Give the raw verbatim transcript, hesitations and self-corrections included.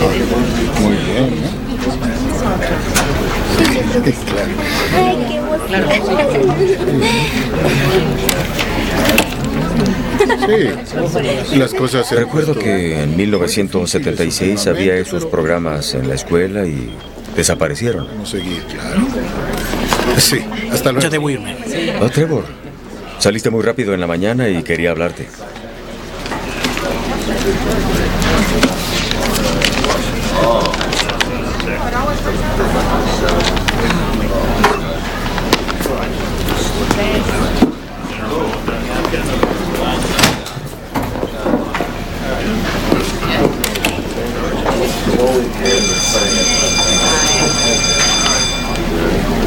Muy bien, ¿no? Claro. Ay, qué emoción. Sí, las cosas se han Recuerdo puesto- que en mil novecientos setenta y seis había esos programas en la escuela y desaparecieron. Vamos a seguir, claro. Sí, hasta luego. Ya debo irme. Oh, Trevor, saliste muy rápido en la mañana y quería hablarte.